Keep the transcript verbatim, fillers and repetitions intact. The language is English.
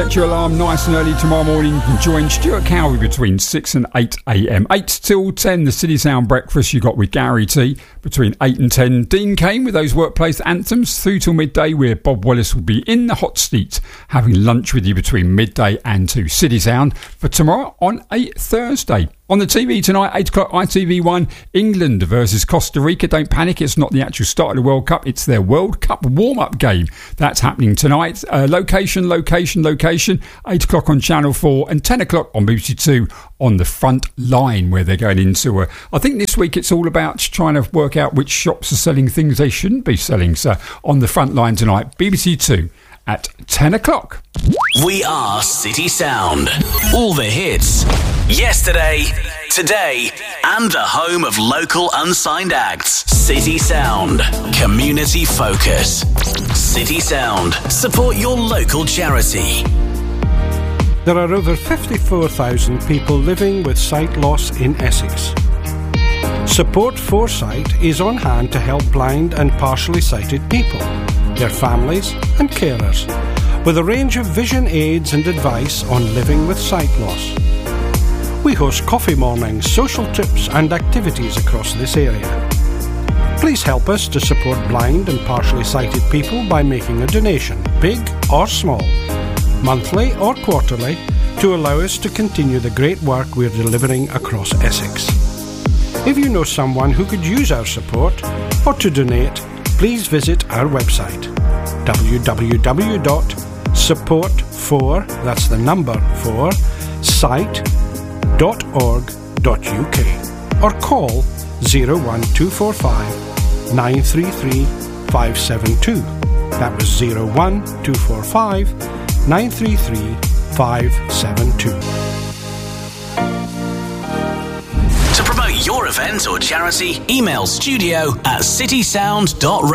Set your alarm nice and early tomorrow morning. You can join Stuart Cowie between six and eight a.m. eight till ten, the City Sound Breakfast you got with Gary T. Between eight and ten, Dean Kane with those workplace anthems through till midday, where Bob Willis will be in the hot seat having lunch with you between midday and two. City Sound for tomorrow on a Thursday. On the T V tonight, eight o'clock, I T V one, England versus Costa Rica. Don't panic, it's not the actual start of the World Cup, it's their World Cup warm-up game. That's happening tonight. Uh, location, location, location, eight o'clock on Channel four and ten o'clock on B B C two on the front line, where they're going into a... I think this week it's all about trying to work out which shops are selling things they shouldn't be selling. So on the front line tonight, B B C two at ten o'clock. We are City Sound. All the hits. Yesterday, today, and the home of local unsigned acts. City Sound. Community focus. City Sound. Support your local charity. There are over fifty-four thousand people living with sight loss in Essex. Support Foresight is on hand to help blind and partially sighted people, their families and carers, with a range of vision aids and advice on living with sight loss. We host coffee mornings, social trips and activities across this area. Please help us to support blind and partially sighted people by making a donation, big or small, monthly or quarterly, to allow us to continue the great work we're delivering across Essex. If you know someone who could use our support or to donate, please visit our website w w w dot support for, that's the number four, sight dot org dot u k or call zero one two four five nine three three five seven two. That was zero one two four five nine three three five seven two. To promote your event or charity, email studio at citysound dot